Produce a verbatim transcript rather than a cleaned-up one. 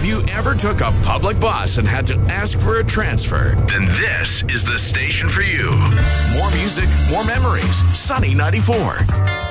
If you ever took a public bus and had to ask for a transfer, then this is the station for you. More music, more memories. Sunny ninety-four.